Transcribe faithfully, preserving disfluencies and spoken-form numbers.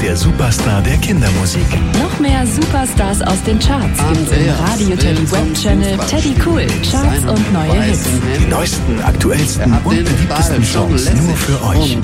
der Superstar der Kindermusik. Noch mehr Superstars aus den Charts gibt's im Radio Teddy Web Channel Teddy Cool. Charts und neue Hits. Die neuesten, aktuellsten und beliebtesten Songs nur für euch.